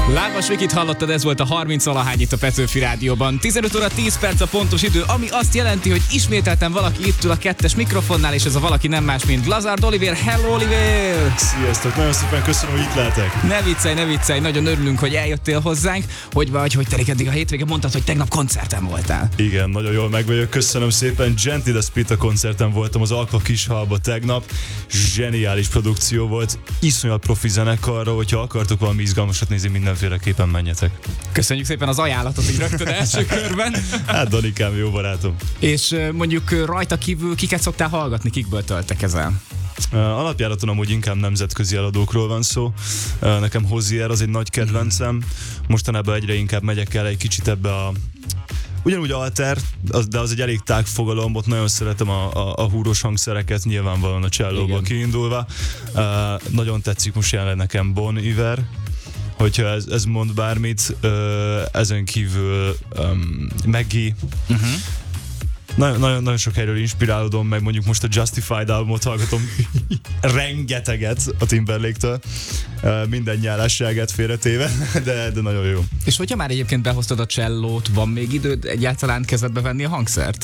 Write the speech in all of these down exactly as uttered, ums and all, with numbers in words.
Lábas Vikit hallottad, ez volt a harminc valahány itt a Petőfi Rádióban. tizenöt óra tíz perc a pontos idő, ami azt jelenti, hogy ismételten valaki itt ül a kettes mikrofonnál, és ez a valaki nem más, mint Lazard Oliver. Hello, Oliver! Sziasztok, nagyon szépen köszönöm, hogy itt lehetek. Ne viccelj, ne viccelj, nagyon örülünk, hogy eljöttél hozzánk. Hogy vagy, hogy telik eddig a hétvége? Mondtad, hogy tegnap koncerten voltál. Igen, nagyon jól meg vagyok, köszönöm szépen. Gently the Spit a koncerten voltam az Alka Kishalba tegnap. Zseniális produkció volt, iszonyat profi zenekarra, hogyha akartok valami izgalmasat nézni, mindenféleképpen menjetek. Köszönjük szépen az ajánlatot, így rögtön első körben. Hát Danikám, jó barátom. És mondjuk rajta kívül kiket szoktál hallgatni, kikből töltekezel? Alapjáraton amúgy inkább nemzetközi eladókról van szó. Nekem Hozier az egy nagy kedvencem. Mostanában egyre inkább megyek el egy kicsit ebbe a... Ugyanúgy Alter, de az egy elég tág fogalom, ott nagyon szeretem a, a, a húros hangszereket, nyilvánvalóan a csellóból kiindulva. Uh, nagyon tetszik most jelenleg nekem Bon Iver, hogyha ez, ez mond bármit, uh, ezen kívül um, Maggie. Uh-huh. Nagyon, nagyon, nagyon sok helyről inspirálódom, meg mondjuk most a Justified albumot hallgatom rengeteget a Timberlake-től, uh, minden nyálásságát félretéve, de, de nagyon jó. És hogyha már egyébként behoztad a csellót, van még időd egyáltalán kezedbe venni a hangszert?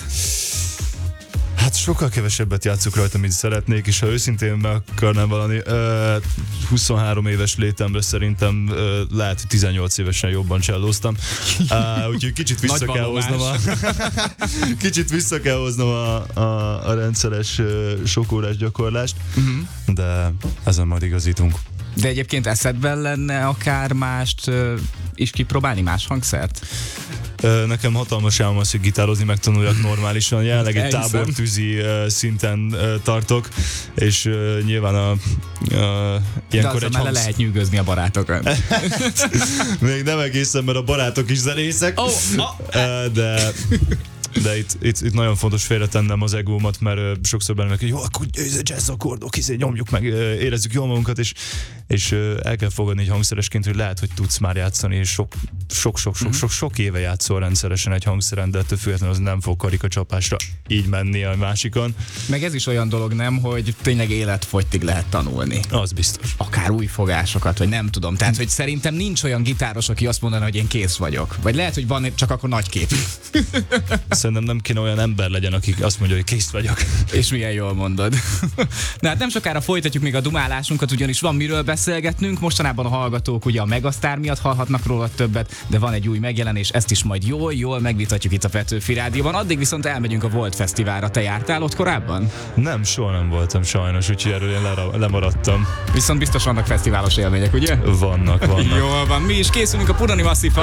Hát sokkal kevesebbet játszok rajta, mint szeretnék, és ha őszintén meg akarnám valami, uh, huszonhárom éves létemre szerintem uh, lehet, hogy tizennyolc évesen jobban csellóztam. Uh, úgyhogy kicsit vissza kell hoznom a, kicsit vissza kell hoznom a, a, a rendszeres uh, sokórás gyakorlást, uh-huh. de ezen majd igazítunk. De egyébként eszedben lenne akár mást uh, is kipróbálni, más hangszert? Nekem hatalmas álmom az, hogy gitározni megtanuljak normálisan. Jelenleg egy tábortűzi uh, szinten uh, tartok, és uh, nyilván a, uh, ilyenkor de egy hangsz... le lehet nyűgözni a barátokat. Még nem egészen, mert a barátok is zenészek, oh, oh. Uh, de... De itt, itt, itt nagyon fontos félretennem az egómat, mert uh, sokszor bennem, hogy jó, akkor jazz akkordok, izé, nyomjuk meg, uh, érezzük jól magunkat, és, és uh, el kell fogadni egy hangszeresként, hogy lehet, hogy tudsz már játszani, és sok, sok, sok, sok, sok, sok éve játszol rendszeresen egy hangszeren, de ettől függetlenül az nem fog karikacsapásra így menni a másikon. Meg ez is olyan dolog, nem, hogy tényleg életfogytig lehet tanulni. Az biztos. Akár új fogásokat, vagy nem tudom. Tehát, hogy szerintem nincs olyan gitáros, aki azt mondaná, hogy én kész vagyok. Vagy lehet, hogy van, csak akkor nagy kép. Szerintem nem kéne olyan ember legyen, aki azt mondja, hogy kész vagyok. És milyen jól mondod. Na hát nem sokára folytatjuk még a dumálásunkat, ugyanis van miről beszélgetnünk. Mostanában a hallgatók ugye a Megasztár miatt hallhatnak róla többet, de van egy új megjelenés, ezt is majd jól, jól megvitatjuk itt a Petőfi Rádióban. Addig viszont elmegyünk a Volt Fesztiválra. Te jártál ott korábban? Nem, soha nem voltam sajnos, úgyhogy erről én ler- lemaradtam. Viszont biztos vannak fesztiválos élmények, ugye? Vannak, vannak. Jól van, mi is készülünk a Punani Masszív